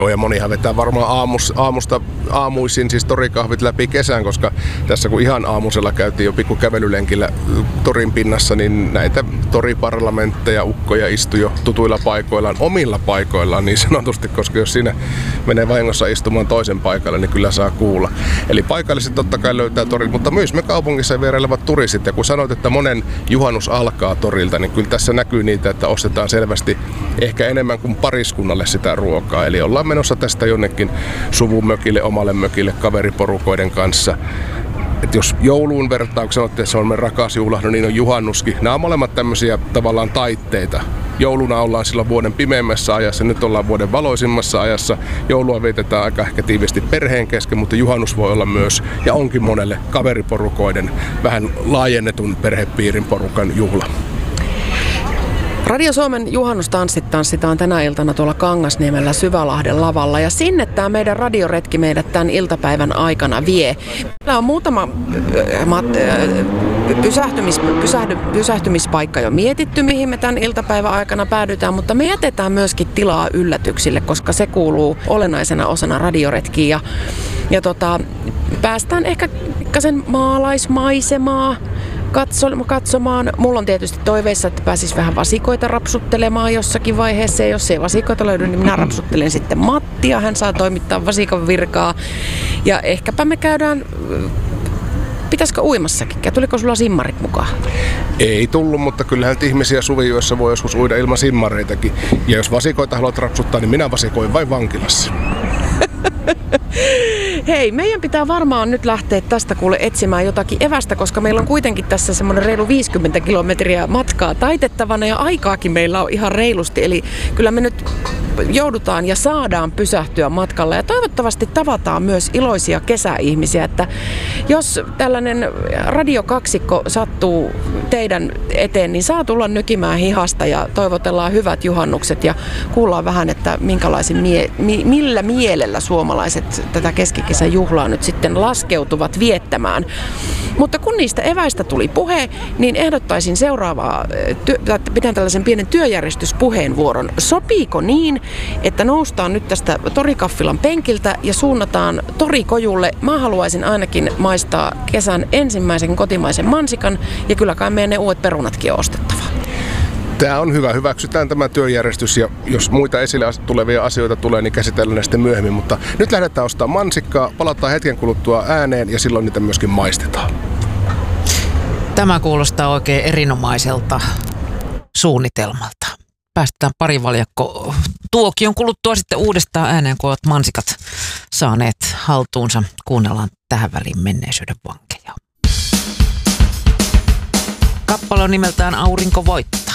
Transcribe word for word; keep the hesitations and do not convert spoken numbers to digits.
Ja monihan vetää varmaan aamus, aamusta aamuisin siis torikahvit läpi kesän, koska tässä kun ihan aamusella käytiin jo pikku kävelylenkillä torin pinnassa, niin näitä toriparlamentteja, ukkoja istui jo tutuilla paikoillaan, omilla paikoillaan niin sanotusti, koska jos siinä menee vahingossa istumaan toisen paikalle, niin kyllä saa kuulla. Eli paikalliset totta kai löytää torilta, mutta myös me kaupungissa vierailevat turistit. Ja kun sanoit, että monen juhannus alkaa torilta, niin kyllä tässä näkyy niitä, että ostetaan selvästi ehkä enemmän kuin pariskunnalle sitä ruokaa. Eli ollaan menossa tästä jonnekin suvumökille, omalle mökille, kaveriporukoiden kanssa. Et jos jouluun vertaa, kun sanotte, että se on meidän rakas juhla, no niin on juhannuskin. Nämä on molemmat tämmöisiä tavallaan taitteita. Jouluna ollaan silloin vuoden pimeimmässä ajassa, nyt ollaan vuoden valoisimmassa ajassa. Joulua vietetään aika ehkä tiivisti perheen kesken, mutta juhannus voi olla myös, ja onkin monelle kaveriporukoiden, vähän laajennetun perhepiirin porukan juhla. Radio Suomen juhannustanssit tanssitaan tänä iltana tuolla Kangasniemellä Syvälahden lavalla ja sinne tämä meidän radioretki meidät tämän iltapäivän aikana vie. Meillä on muutama pysähtymis, pysähdy, pysähtymispaikka jo mietitty, mihin me tämän iltapäivän aikana päädytään, mutta me jätetään myöskin tilaa yllätyksille, koska se kuuluu olennaisena osana radioretkiä. Ja, ja tota, päästään ehkä pikkasen maalaismaisemaa katsomaan. Mulla on tietysti toiveissa, että pääsis vähän vasikoita rapsuttelemaan jossakin vaiheessa. Ja jos ei vasikoita löydy, niin minä rapsuttelen sitten Mattia. Hän saa toimittaa vasikan virkaa. Ja ehkäpä me käydään... Pitäisikö uimassakin? Tuliko sulla simmarit mukaan? Ei tullut, mutta kyllähän ihmisiä suviyössä voi joskus uida ilman simmareitakin. Ja jos vasikoita haluat rapsuttaa, niin minä vasikoin vain vankilassa. Hei, meidän pitää varmaan nyt lähteä tästä kuule etsimään jotakin evästä, koska meillä on kuitenkin tässä semmoinen reilu viisikymmentä kilometriä matkaa taitettavana ja aikaakin meillä on ihan reilusti. Eli kyllä me nyt joudutaan ja saadaan pysähtyä matkalla ja toivottavasti tavataan myös iloisia kesäihmisiä, että jos tällainen radiokaksikko sattuu teidän eteen, niin saa tulla nykimään hihasta ja toivotellaan hyvät juhannukset ja kuullaan vähän, että minkälaisen mie- mi- millä mielellä suomalaiset tätä keskikesän juhlaa nyt sitten laskeutuvat viettämään. Mutta kun niistä eväistä tuli puhe, niin ehdottaisin seuraavaa, työ, pidän tällaisen pienen työjärjestyspuheenvuoron. Sopiiko niin, että noustaan nyt tästä torikaffilan penkiltä ja suunnataan torikojulle? Mä haluaisin ainakin maistaa kesän ensimmäisen kotimaisen mansikan ja kyllä kai meidän ne uudet perunatkin on ostettava. Tämä on hyvä. Hyväksytään tämä työjärjestys ja jos muita esille tulevia asioita tulee, niin käsitellään ne sitten myöhemmin. Mutta nyt lähdetään ostamaan mansikkaa, palataan hetken kuluttua ääneen ja silloin niitä myöskin maistetaan. Tämä kuulostaa oikein erinomaiselta suunnitelmalta. Päästetään pari valjakko tuokion kuluttua sitten uudestaan ääneen, kun olet mansikat saaneet haltuunsa. Kuunnellaan tähän väliin menneisyyden vankeja. Kappale on nimeltään Aurinko voittaa.